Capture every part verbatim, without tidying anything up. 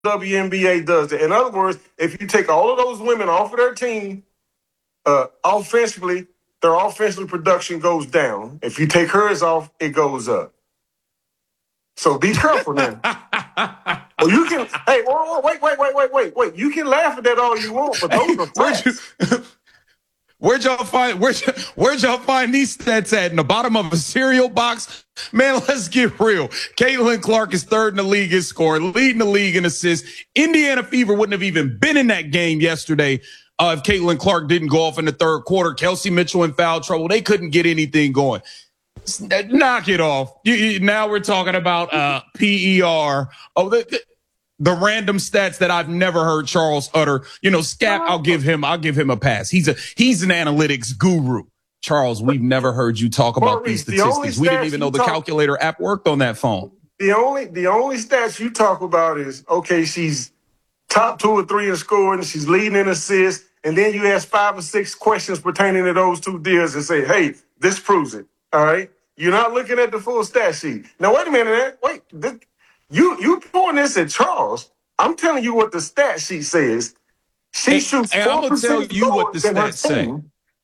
W N B A does it. In other words, if you take all of those women off of their team, uh, offensively, their offensive production goes down. If you take hers off, it goes up. So be careful now. Well, you can, hey, oh, wait, wait, wait, wait, wait, wait. You can laugh at that all you want, but those are facts. Where'd y'all find where'd, where'd y'all find these stats at? In the bottom of a cereal box? Man, let's get real. Caitlin Clark is third in the league in scoring, leading the league in assists. Indiana Fever wouldn't have even been in that game yesterday uh, if Caitlin Clark didn't go off in the third quarter. Kelsey Mitchell in foul trouble. They couldn't get anything going. Knock it off. You, you, now we're talking about uh, P E R. Oh, the, the The random stats that I've never heard Charles utter. You know, Scap, I'll give him, I'll give him a pass. He's a, he's an analytics guru. Charles, we've never heard you talk about Maurice, these statistics. The we didn't even know the talk, calculator app worked on that phone. The only, the only stats you talk about is, okay, she's top two or three in scoring. She's leading in assists. And then you ask five or six questions pertaining to those two deals and say, hey, this proves it. All right. You're not looking at the full stat sheet. Now, wait a minute. Wait, this, You you pouring this at Charles. I'm telling you what the stat sheet says. She and, shoots and I'm gonna tell you what the stats say.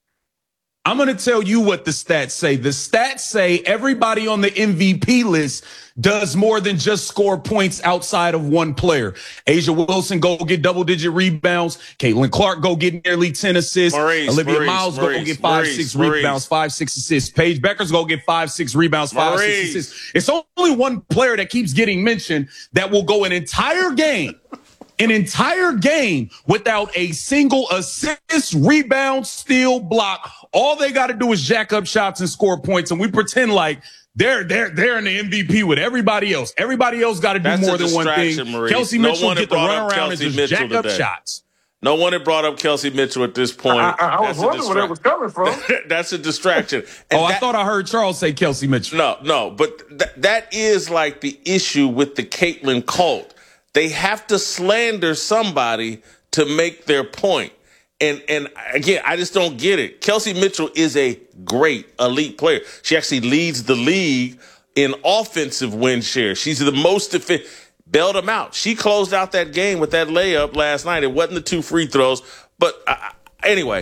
I'm going to tell you what the stats say. The stats say everybody on the M V P list does more than just score points outside of one player. A'ja Wilson go get double-digit rebounds. Caitlin Clark go get nearly ten assists. Maurice, Olivia Maurice, Miles Maurice, go get five, Maurice, six Maurice. rebounds, five, six assists. Paige Becker's go get five, six rebounds, five, Maurice. six assists. It's only one player that keeps getting mentioned that will go an entire game. An entire game without a single assist, rebound, steal, block. All they got to do is jack up shots and score points, and we pretend like they're they're they're in the M V P with everybody else. Everybody else got to do That's more than one thing. Maurice. Kelsey no Mitchell get to run around and just Mitchell jack today. up shots. No one had brought up Kelsey Mitchell at this point. I, I, I was wondering where that was coming from. That's a distraction. And oh, that, I thought I heard Charles say Kelsey Mitchell. No, no, but th- that is like the issue with the Caitlin cult. They have to slander somebody to make their point. And and again, I just don't get it. Kelsey Mitchell is a great elite player. She actually leads the league in offensive win share. She's the most efficient. Bailed them out. She closed out that game with that layup last night. It wasn't the two free throws. But uh, anyway.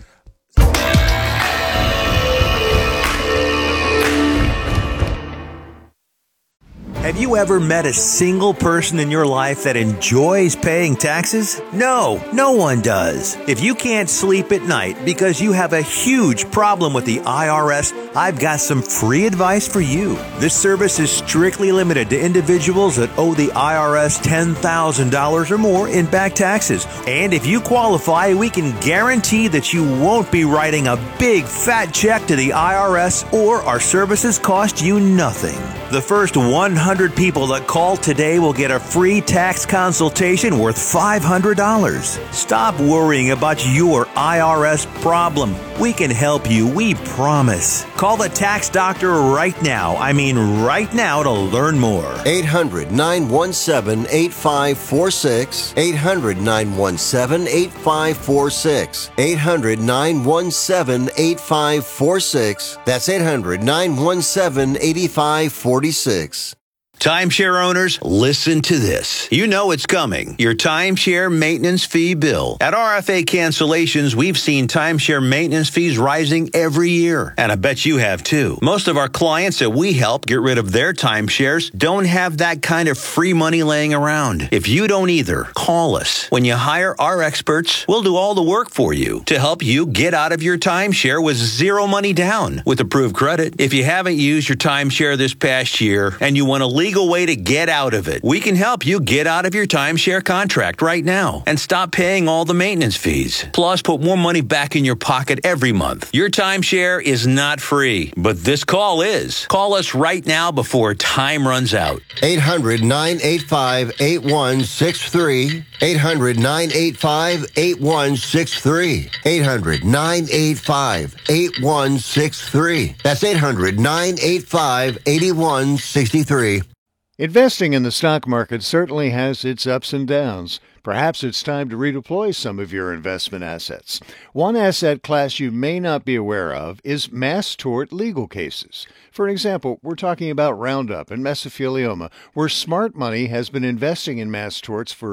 Have you ever met a single person in your life that enjoys paying taxes? No, no one does. If you can't sleep at night because you have a huge problem with the I R S, I've got some free advice for you. This service is strictly limited to individuals that owe the I R S ten thousand dollars or more in back taxes. And if you qualify, we can guarantee that you won't be writing a big fat check to the I R S, or our services cost you nothing. The first one hundred people that call today will get a free tax consultation worth five hundred dollars. Stop worrying about your I R S problem. We can help you, we promise. Call the tax doctor right now. I mean right now to learn more. eight hundred, nine one seven, eight five four six. eight hundred, nine one seven, eight five four six. eight hundred, nine one seven, eight five four six. That's eight hundred, nine one seven, eight five four six. Timeshare owners, listen to this. You know it's coming. Your timeshare maintenance fee bill. At R F A Cancellations, we've seen timeshare maintenance fees rising every year. And I bet you have too. Most of our clients that we help get rid of their timeshares don't have that kind of free money laying around. If you don't either, call us. When you hire our experts, we'll do all the work for you to help you get out of your timeshare with zero money down with approved credit. If you haven't used your timeshare this past year and you want to leave way to get out of it, we can help you get out of your timeshare contract right now and stop paying all the maintenance fees. Plus, put more money back in your pocket every month. Your timeshare is not free, but this call is. Call us right now before time runs out. eight hundred, nine eight five, eight one six three. eight hundred, nine eight five, eight one six three. eight hundred, nine eight five, eight one six three. That's eight hundred, nine eight five, eight one six three. Investing in the stock market certainly has its ups and downs. Perhaps it's time to redeploy some of your investment assets. One asset class you may not be aware of is mass tort legal cases. For example, we're talking about Roundup and mesothelioma, where smart money has been investing in mass torts for